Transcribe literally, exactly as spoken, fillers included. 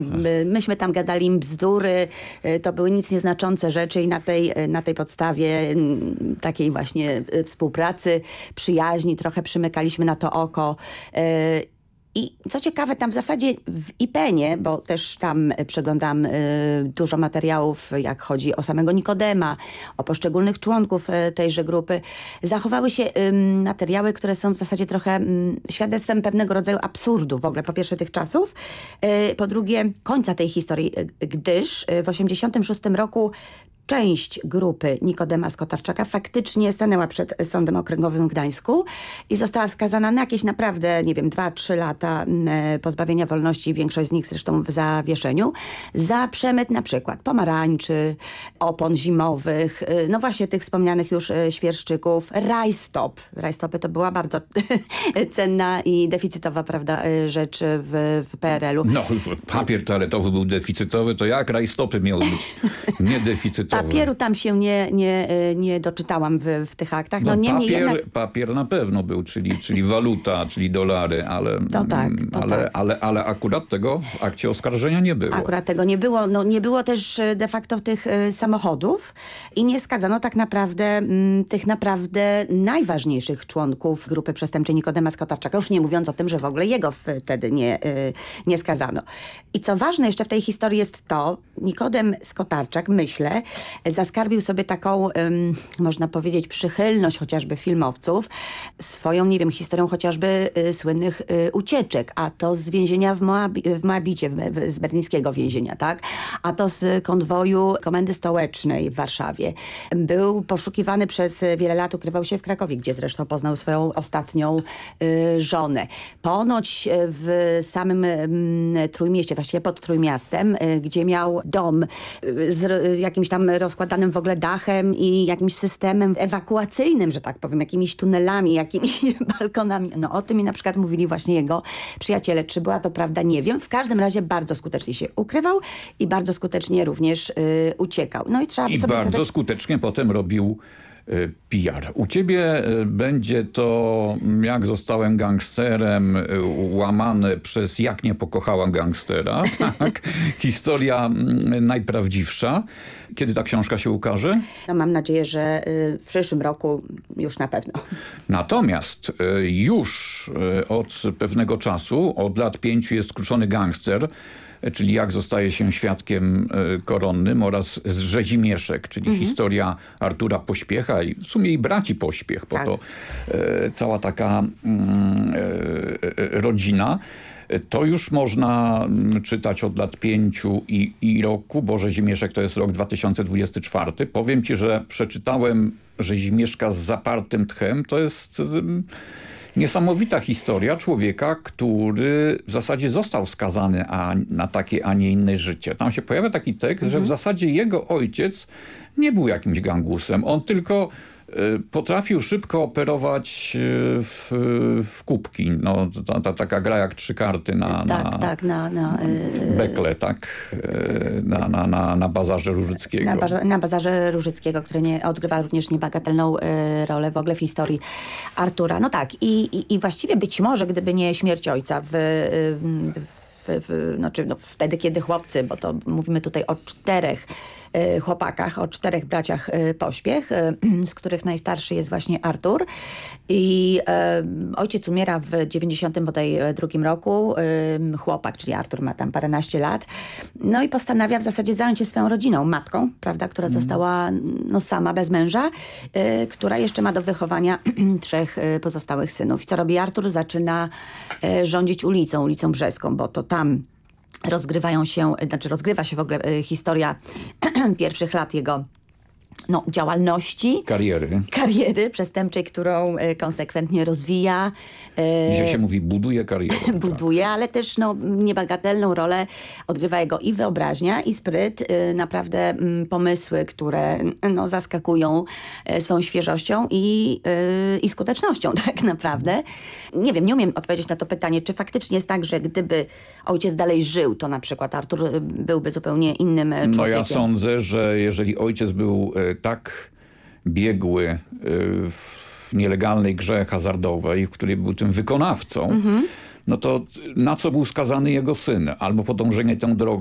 My, myśmy tam gadali bzdury, to były nic nieznaczące rzeczy i na tej, na tej podstawie takiej właśnie współpracy, przyjaźni trochę przymykaliśmy na to oko. I co ciekawe, tam w zasadzie w IPEN-ie, bo też tam przeglądam y, dużo materiałów, jak chodzi o samego Nikodema, o poszczególnych członków y, tejże grupy, zachowały się y, materiały, które są w zasadzie trochę y, świadectwem pewnego rodzaju absurdu w ogóle, po pierwsze tych czasów, y, po drugie końca tej historii, y, gdyż y, w osiemdziesiątym szóstym roku część grupy Nikodema Skotarczaka faktycznie stanęła przed Sądem Okręgowym w Gdańsku i została skazana na jakieś naprawdę, nie wiem, dwa, trzy lata pozbawienia wolności, większość z nich zresztą w zawieszeniu, za przemyt na przykład pomarańczy, opon zimowych, no właśnie tych wspomnianych już świerszczyków, rajstop. Rajstopy to była bardzo cenna i deficytowa, prawda, rzecz w, w P R L u. No, papier toaletowy był deficytowy, to jak rajstopy miały być niedeficytowe? Papieru tam się nie, nie, nie doczytałam w, w tych aktach. No, no, niemniej papier, jednak... papier na pewno był, czyli, czyli waluta, czyli dolary, ale, to tak, to ale, tak. ale, ale akurat tego w akcie oskarżenia nie było. Akurat tego nie było. No, nie było też de facto tych y, samochodów i nie skazano tak naprawdę m, tych naprawdę najważniejszych członków grupy przestępczej Nikodema Skotarczaka. Już nie mówiąc o tym, że w ogóle jego wtedy nie, y, nie skazano. I co ważne jeszcze w tej historii jest to, Nikodem Skotarczak, myślę, zaskarbił sobie taką, um, można powiedzieć, przychylność chociażby filmowców, swoją, nie wiem, historią chociażby y, słynnych y, ucieczek, a to z więzienia w, Moabi w Moabicie, w, w, z berlińskiego więzienia, tak? A to z konwoju Komendy Stołecznej w Warszawie. Był poszukiwany przez wiele lat, ukrywał się w Krakowie, gdzie zresztą poznał swoją ostatnią y, żonę. Ponoć w samym y, Trójmieście, właściwie pod Trójmiastem, y, gdzie miał dom y, z jakimś tam rozkładanym w ogóle dachem i jakimś systemem ewakuacyjnym, że tak powiem, jakimiś tunelami, jakimiś balkonami. No o tym mi na przykład mówili właśnie jego przyjaciele. Czy była to prawda? Nie wiem. W każdym razie bardzo skutecznie się ukrywał i bardzo skutecznie również y, uciekał. No i trzeba I sobie bardzo zadać... skutecznie potem robił y, P R. U ciebie y, będzie to, jak zostałem gangsterem, y, łamane przez jak nie pokochałam gangstera. Tak? Historia y, najprawdziwsza. Kiedy ta książka się ukaże? No, mam nadzieję, że y, w przyszłym roku już na pewno. Natomiast y, już y, od pewnego czasu, od lat pięciu jest Skruszony gangster, czyli jak zostaje się świadkiem y, koronnym, oraz z Rzezimieszek, czyli mhm. historia Artura Pośpiecha i w sumie i braci Pośpiech, bo tak. to y, cała taka y, y, rodzina. To już można czytać od lat pięciu i, i roku, bo Rzezimieszek to jest rok dwa tysiące dwudziesty czwarty. Powiem ci, że przeczytałem Rzezimieszka z zapartym tchem. To jest um, niesamowita historia człowieka, który w zasadzie został skazany a, na takie, a nie inne życie. Tam się pojawia taki tekst, mhm. że w zasadzie jego ojciec nie był jakimś gangusem. On tylko potrafił szybko operować w, w kubki. No, ta, ta taka gra jak trzy karty na, tak, na, tak, na, na yy... bekle, tak? Na, na, na, na bazarze Różyckiego. Na, baza, na bazarze Różyckiego, który nie, odgrywa również niebagatelną yy, rolę w ogóle w historii Artura. No tak, i, i, i właściwie być może, gdyby nie śmierć ojca w, yy, w, w, znaczy, no, wtedy, kiedy chłopcy, bo to mówimy tutaj o czterech chłopakach, o czterech braciach Pośpiech, z których najstarszy jest właśnie Artur. I e, ojciec umiera w dziewięćdziesiątym drugim roku. E, chłopak, czyli Artur, ma tam paręnaście lat. No i postanawia w zasadzie zająć się swoją rodziną, matką, prawda, która mm. została no, sama, bez męża, e, która jeszcze ma do wychowania trzech pozostałych synów. I co robi Artur? Zaczyna e, rządzić ulicą, ulicą Brzeską, bo to tam rozgrywają się, znaczy rozgrywa się w ogóle y, historia pierwszych lat jego no, działalności. Kariery. Kariery przestępczej, którą y, konsekwentnie rozwija. Y, Dzisiaj się mówi buduje karierę. buduje, tak. Ale też no, niebagatelną rolę odgrywa jego i wyobraźnia, i spryt. Y, naprawdę y, pomysły, które no, zaskakują y, swoją świeżością i, y, i skutecznością tak naprawdę. Nie wiem, nie umiem odpowiedzieć na to pytanie, czy faktycznie jest tak, że gdyby ojciec dalej żył, to na przykład Artur byłby zupełnie innym człowiekiem. No ja sądzę, że jeżeli ojciec był e, tak biegły e, w nielegalnej grze hazardowej, w której był tym wykonawcą, mm-hmm. no to na co był skazany jego syn? Albo podążenie tą drogą,